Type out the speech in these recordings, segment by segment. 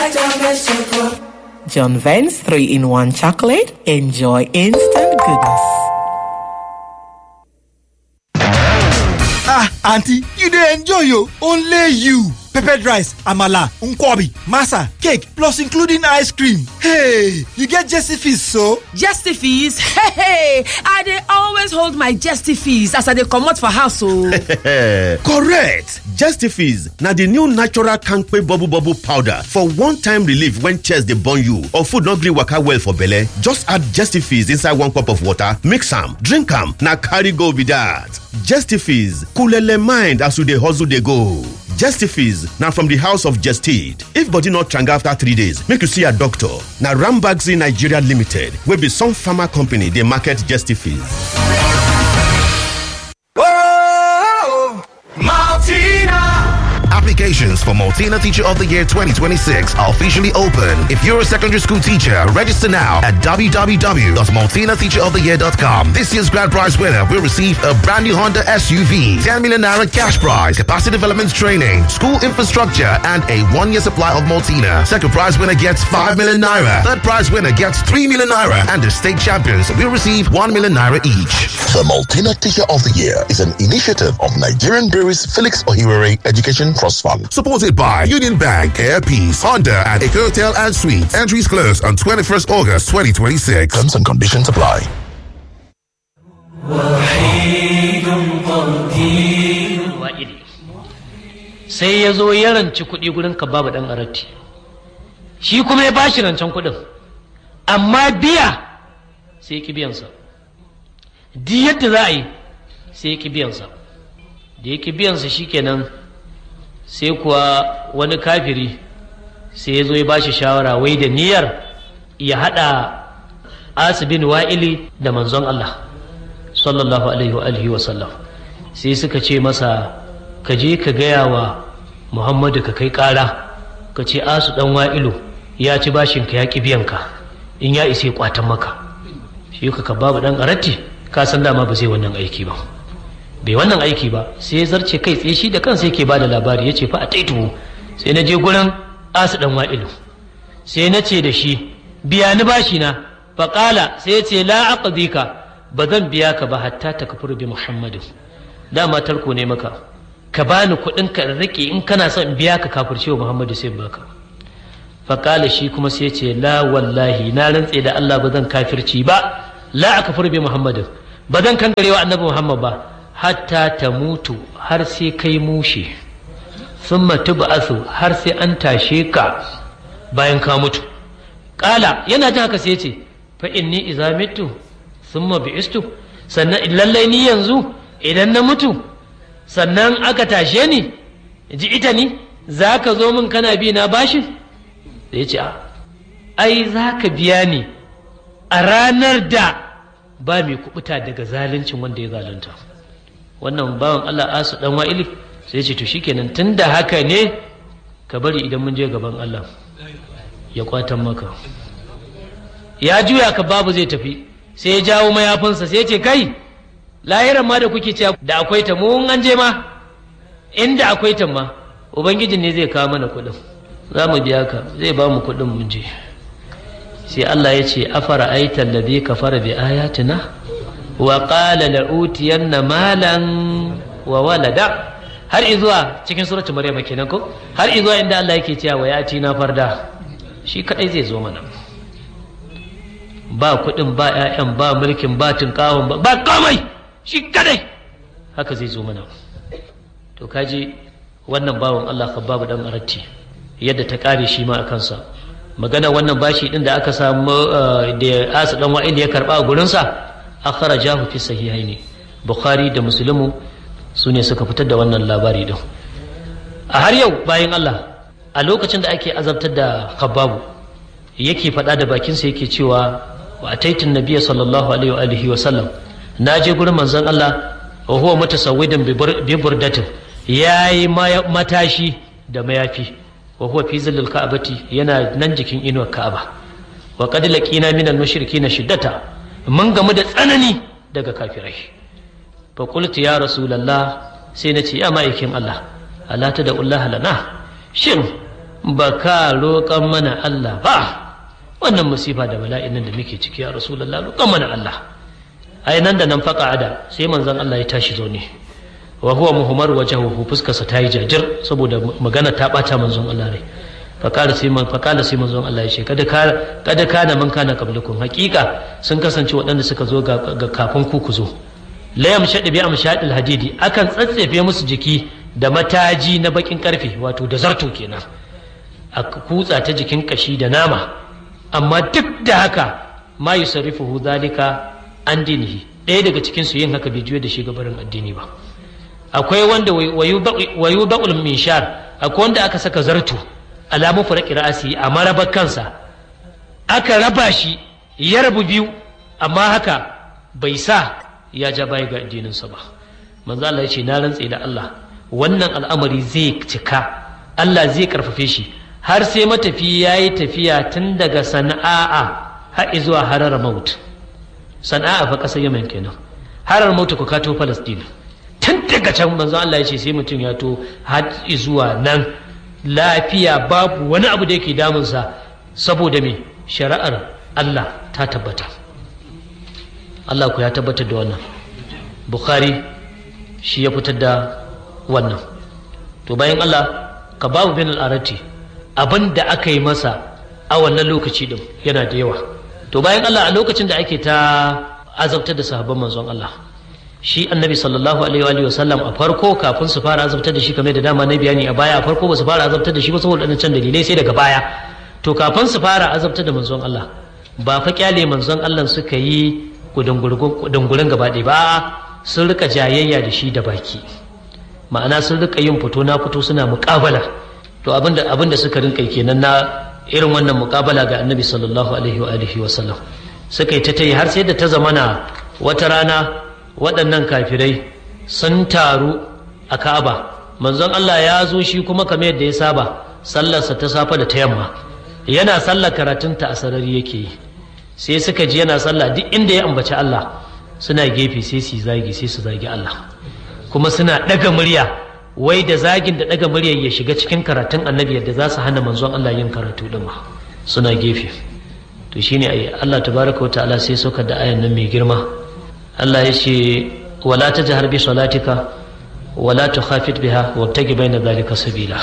John Vance 3-in-1 chocolate. Enjoy instant goodness. Auntie, you dey enjoy yo. Only you. Peppered rice, amala, nkwobi, masa, cake, plus including ice cream. Hey, you get Jesty Fees, so? Jesty Fees? Hey, I dey always hold my Jesty Fees as I dey comot for house, so. Correct. Jesty Fees, na the new natural kampe bubble powder for one-time relief when chest dey burn you or food no gree waka well for belle. Just add Jesty Fees inside 1 cup of water, mix am, drink am, na carry go be that. Jesty Fees, coolele mind as you dey hustle dey go. Jesty Fees, now from the house of Gestid. If body not tranga after 3 days, make you see a doctor. Now Rambagzi Nigeria Limited will be some pharma company they market Jesty Fees. Whoa, Maltina! Applications for Maltina Teacher of the Year 2026 are officially open. If you're a secondary school teacher, register now at www.maltinateacheroftheyear.com. This year's grand prize winner will receive a brand new Honda SUV, 10 million naira cash prize, capacity development training, school infrastructure, and a 1-year supply of Maltina. Second prize winner gets 5 million naira. Third prize winner gets 3 million naira. And the state champions will receive 1 million naira each. The Maltina Teacher of the Year is an initiative of Nigerian Breweries Felix Ohiwere Education Trust Fund. Supported by Union Bank, Air Peace, Honda, and Eco Hotel and Suites. Entries close on 21st August 2026. Terms and conditions apply. Sai ya zo ya ranci kuɗi gurin Kabbaba ɗan Aratti. Shi kuma ya bashi rancen kuɗin. Amma biya sai ya ki biyansa. Di yadda za a yi sai ya ki biyansa. Da ya ki biyansa shikenan sai kuwa wani kafiri sai ya zo ya bashi shawara wai da niyyar ya haɗa Asibin Wa'ili da manzon Allah sallallahu alaihi wa sallam. Sai suka ce masa ka je ka gaya wa Muhammadu ka kai ƙara ka ce Asu ɗan Wa'ilu ya ci bashinka ya ƙi biyanka in ya isa ya ƙwatan maka. Shi ka Kabbaba ɗan Aratti ka san dama ba zai wannan aiki ba, bai wannan aiki ba. Sai ya zarce kai tsaye shi da kansa yake ba da labari ya ce fa a taituhu sai na je gurin Asu ɗan Wa'ilu sai na ce da shi biya ni bashi na. Faƙala sai ya ce la aqdika, ba zan biya ka ba hatta ta kafuru bi Muhammadin. Dama tarko ne maka, ka bani kuɗin ka rike in kana son in biya ka kafirce wa Muhammadu sai baka. Faƙala shi kuma sai ya ce la wallahi na rantse da Allah ba zan kafirci ba, la akfur bi Muhammadin, ba zan kangarewa annabi Muhammad ba hatta ta mutu har sai kai mushe, thumma tub'athu har sai an tashe ka bayan ka mutu. Ƙala yana jin haka sai ya ce fa inni idza mitu thumma bi'istu, sannan lallai ni yanzu idan na mutu sannan aka tashe ni ji ita ni za ka zo min kana bi na bashi? Da ya ce ai za ka biya ni a ranar da ba mai kubuta daga zaluncin wanda ya zalunta. Wannan bawan Allah Asu dan Wa'ili sai ce to shikenan tunda haka ne ka bari idan mun je gaban Allah ya kwatan maka. Ya juya Kabbaba zai tafi sai ya jawo mayafinsa sai ya ce kai lahiran ma da kuke cewa da akwai ta mu an je ma inda akwai ta ma ubangijin ne zai kawo mana kuɗin, za mu biya ka, zai ba mu kuɗin mun je. Sai Allah ya ce afara aita alladhi kafara bi ayatina wa qala la utiyanna malan wa walada, har izuwa cikin suratul maryam kenan ko, har izuwa inda Allah yake cewa wa yatina farda. Shi kadai zai zo mana, ba kuɗin ba ƴaƴan ba mulkin ba tinkawon ba komai, shi kadai haka zai zo mana. To kaji wannan bawan Allah Kabbaba dan Aratti yadda ta kare shi ma a kansa. Magana wannan bashi din da aka samu da Asu dan Wa'il ya karba a gurin sa, akhrajahu fi sahihaini, Bukhari da Muslimu sune suka fitar da wannan labari din. A har yau bayan Allah a lokacin da ake azabtar da Kabbabu yake faɗa da bakinsa yake cewa wa ataitin nabiyyi sallallahu alaihi wa sallam, na je gurin manzon Allah wa huwa mutasawwidan bi burdatin, yayi matashi da mayafi, wa huwa fi zillil ka'bati, yana nan jikin inuwar Ka'aba. Wa qad laqina minal mushrikeena shiddata, mun gamu da tsanani daga kafirai. Fa qultu ya rasulullah, sai nace ya ma'aikin Allah, ala tad'ullaha lana, shin ba ka roƙan mana Allah ba wannan musifa da bala'in nan da muke ciki ya rasulullah roƙan mana Allah ai nan da nan faqa'ada sai manzon Allah ya tashi zo ne wa huwa muhammar wajhuhu fuskarsa ta yi jajir saboda magana ta bata manzon Allah rai fakala sai manzon Allah ya ce kada kana man kana qablukum hakika sun kasance waɗanda suka zo ga kafin ku zo la yamshad bi amshadil hadidi akan tsatsefe musu jiki da mataji na bakin karfe wato da zarto kenan a kutsa ta jikin kashi da nama amma duk da haka ma yusarrifuhu zalika an dinihi ɗaya daga cikin su yin haka bai juye da shi gabarin addini ba akwai wanda wayudul minshar akwai wanda aka saka zarto alamu faraki ra'asi a marabar kansa aka raba shi ya rabu biyu amma haka bai sa ya ja baya ga addininsa ba manzo Allah ya ce na rantse da Allah wannan al'amari zai cika Allah zai karfafe shi har sai matafi yayi tafiya tun daga Sana'a har zuwa Harar Maut Sana'a fa kasar Yemen kenan Harar Maut ko kato Palestine tun daga can manzo Allah ya ce sai mutum ya to har zuwa nan lafiya babu wani abu da yake damunsa saboda me shari'ar Allah ta tabbata Allah ku ya tabbatar da wannan Bukhari shi ya fitar da wannan to bayan Allah Kabab bin al-Arati abinda aka yi masa a wannan lokaci din yana da yawa to bayan Allah a lokacin da ake ta azabtar da sahabban manzon Allah shi annabi sallallahu alaihi wa sallam a farko kafin su fara azabtar da shi kamar da dama na bayani a baya a farko ba su fara azabtar da shi ba saboda wadannan can dalilai sai daga baya to kafin su fara azabtar da manzon Allah ba fa kyale manzon Allah suka yi gudungurin gaba ɗaya ba sun rika jayayya da shi da baki ma'ana sun rika yin fito na fito suna muƙabala to abinda suka rinka kenan na irin wannan muƙabala ga annabi sallallahu alaihi wa sallam suka yi ta yi har sai da ta zamana wata rana waɗannan kafirai sun taru a Ka'aba manzon Allah ya zo shi kuma kamar yadda ya saba sallarsa ta safa da ta yamma yana sallar karatunta a sarari yake yi sai suka ji yana sallah duk inda ya ambaci Allah suna gefe sai su zagi Allah kuma suna ɗaga murya wai da zagin da ɗaga muryar ya shiga cikin karatun annabi yadda za su hana manzon Allah yin karatu ɗin ma suna gefe to shine ai Allah tabaraka wa ta'ala sai saukar da ayan nan mai girma Allah ya ce wala tajhar bi salatika wala tukhafit biha wabtagi baina dhalika sabila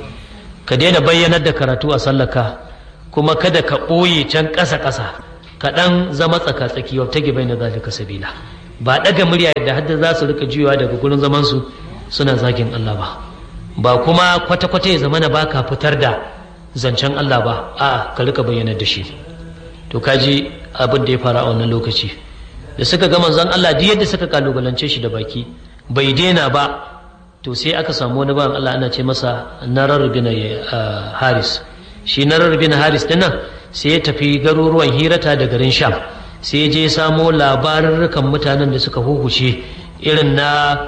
ka daina bayyanar da karatu a sallaka kuma kada ka ɓoye can ƙasa ka ɗan zama tsaka-tsaki wabtagi baina dhalika sabila ba ɗaga murya da hadda za su rika juyawa daga gurin zaman su suna zagin Allah ba kuma kwata-kwata ya zamana ba ka fitar da zancen Allah ba a'a ka rika bayyanar da shi to kaji abin da ya fara a wannan lokaci da suka ga manzon Allah duk yadda suka kalubalance shi da baki bai daina ba to sai aka samu wani bayan Allah ana ce masa Narar bin Haris shi Narar bin Haris dinnan sai ya tafi garuruwan Hirata da garin Sham sai ya je samo labarurrukan mutanen da suka huhuce irin na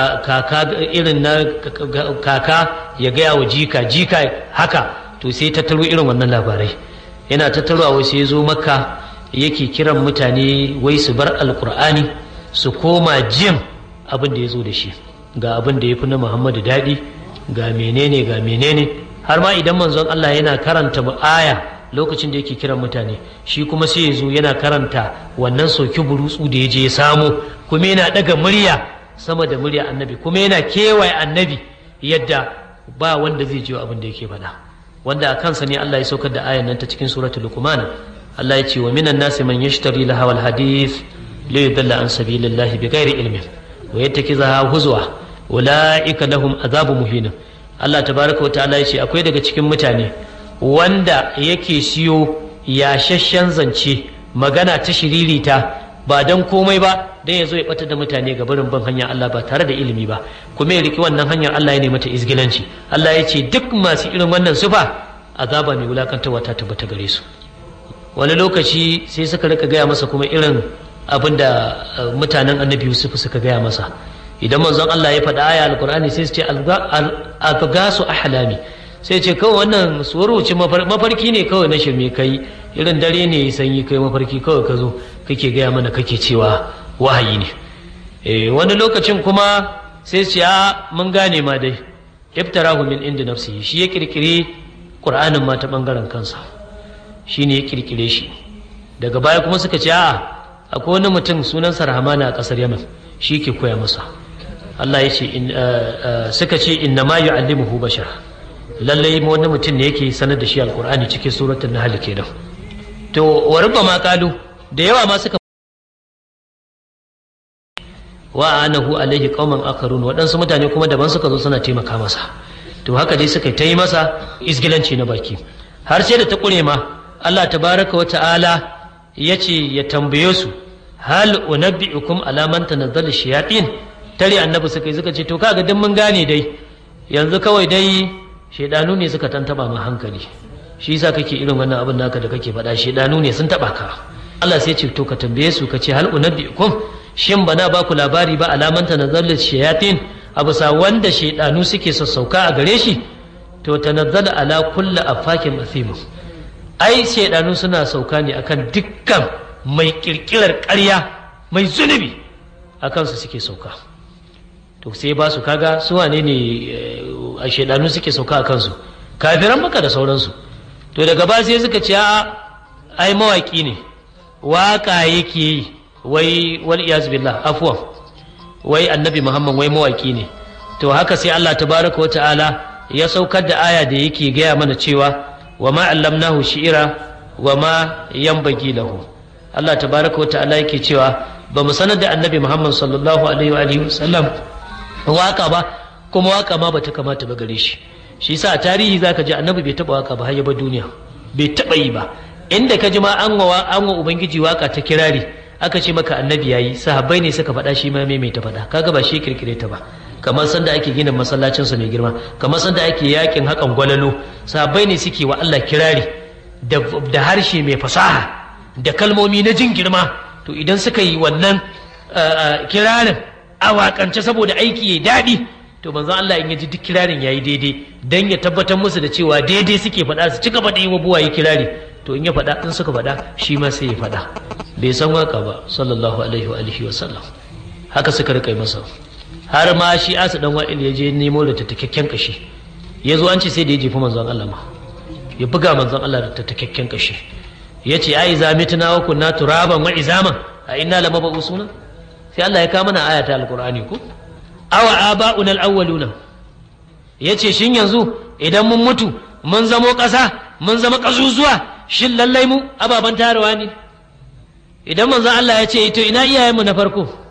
kaka ya gaya wa jika haka to sai tattaro irin wannan labarai yana tattarowa wai sai ya zo Makka yake kiran mutane wai su bar alkur'ani su koma jin abin da ya zo da shi ga abin da ya fi na Muhammadu daɗi ga menene har ma idan manzon Allah yana karanta aya lokacin da yake kiran mutane shi kuma sai ya zo yana karanta wannan soki burutsu da ya je ya samu kuma yana ɗaga murya sama da murya annabi kuma yana kewaye annabi yadda ba wanda zai ji abin da yake faɗa wanda a kansa ne Allah ya saukar da ayan nan ta cikin suratul Luqman Allah ya ce wa minan nasi man yashtari lahawal hadith li yudalla an sabilillahi bighairi ilmin wa yattakizaha huzwa ulaika lahum azabu muhin Allah tabaraka wa ta'ala ya ce akwai daga cikin mutane wanda yake siyo yashashshen zance magana ta shiririta ba dan komai ba dan yazo ya bata da mutane ga barin ban hanya Allah ba tare da ilimi ba kuma ya riki wannan hanyar Allah ya nemi mata izgilanci Allah ya ce duk masu irin wannan sifa azaba mai wulakantawa ta tabbata gare su wani lokaci sai suka rika gaya masa kuma irin abin da mutanen annabi Yusuf suka gaya masa idan manzon Allah ya faɗa aya alqur'ani sai su ce algasu ahlami sai ce kawai wannan suruci mafarki ne kawai na shirme kai irin dare ne sanyi kai mafarki kawai ka zo kake gaya mana kake cewa wahayi ne wani lokacin kuma sai su ce mun gane ma dai iftarahu min inda nafsihi shi ya kirkire ƙur'anin ma ta ɓangaren kansa shine ya kirkire shi. Daga baya kuma suka ce a'a akwai wani mutum sunansa Rahmana a ƙasar Yaman shi ke koya masa. Allah ya ce suka ce inna ma yu'allimuhu bashar, lallai wani mutum ne yake sanar da shi alqur'ani cikin suratul nahl kenan. To wa rubbama qalu, da yawa ma suka wa anahu alaihi qauman akharun, waɗansu mutane kuma daban suka zo suna taimaka masa. To haka dai suka yi masa isgilanci na baki har sai da ta ƙure ma Allah tabaraka wa ta'ala ya ce ya tambaye su hal unabbi'ukum ala man tanazzala shayatin. Tare annabi suka ce to kaga dan mun gane dai yanzu kawai dai shedanu ne suka tantaba mu hankali, shi yasa kake irin wannan abin naka da kake faɗa, shedanu ne sun taba ka. Allah sai ce to ka tambaye su ka ce hal unabbi'ukum, shin bana ba ku labari ba alaman tanazzala shayatin, abu sa wanda shedanu suke sassauka a gare shi. To tanazzala ala kulli afakin athim, ai shedanu suna sauka ne akan dukkan mai kirkirar ƙarya mai zunubi, akan su suke sauka. To sai ba su kaga su wane ne a shedanu suke sauka a kansu, kafiran maka da sauransu. To daga ba sai suka ce ai mawaki ne, waka yake yi, wai wal iyaz billah afwan, wai annabi Muhammad wai mawaki ne. To haka sai Allah tabaraka wa ta'ala ya saukar da aya da yake gaya mana cewa wa ma allamnahu shi'ira wa ma yanbaghi lahu. Allah tabaraka wa ta'ala yake cewa ba mu sanar da annabi Muhammad sallallahu alaihi wa alihi wasallam waka ba, kuma waka ma bata kamata ba gare shi. Shi yasa a tarihi zaka ji annabi bai taba waka ba har ya bar duniya, bai taba yi ba. Inda ka ji ma an wa ubangiji waka ta kirari aka ce maka annabi yayi, sahabbai ne suka faɗa, shi ma mai ta faɗa, kaga ba shi kirkire ta ba. Kamar sanda ake gina masallacin sa mai girma, kamar sanda ake yakin hakan gwalalo, sahabbai ne suke wa Allah kirari da harshe mai fasaha da kalmomi na jin girma. To idan suka yi wannan kirarin a wakance saboda aiki ya daɗi, to manzon Allah in ya ji duk kirarin yayi daidai, dan ya tabbatar musu da cewa daidai suke faɗa, su cika faɗa yi wa buwaye kirari. To in ya faɗa, in suka faɗa shi ma sai ya faɗa. Bai san waka ba sallallahu alaihi wa alihi wa sallam. Haka suka rika masa, har ma shi Asu dan Wa'il ya je nemo da tattakakken kashi, ya zo an ce sai da ya jefi manzon Allah ma, ya buga manzon Allah da tattakakken kashi, ya ce ai zamituna wa kunna turaban wa izaman a inna lamabusuna. Sai Allah ya kawo mana aya ta alqur'ani ko awa aba'una alawwaluna, yace shin yanzu idan mun mutu mun zamo ƙasa, mun zama ƙasusuwa, shin lallai mu ababan tarawa ne? Idan manzon Allah ya ce to ina iyayenmu na farko,